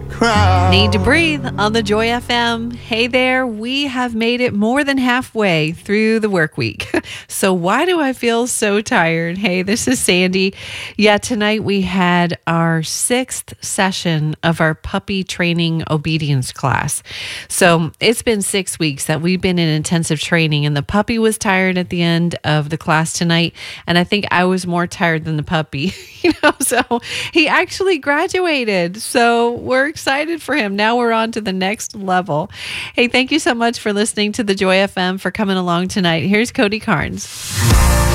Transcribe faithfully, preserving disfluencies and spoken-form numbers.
crowd. Need to Breathe on the Joy F M. Hey there, we have made it more than halfway through the work week. So why do I feel so tired? Hey, this is Sandy. Yeah, tonight we had our sixth session of our puppy training obedience class. So it's been six weeks that we've been in intensive training, and the puppy was tired at the end of the class tonight. And I think I was more tired than the puppy, you know, so he actually graduated. So we're excited for him. Now we're on to the next level. Hey, thank you so much for listening to the Joy F M, for coming along tonight. Here's Cody Carnes.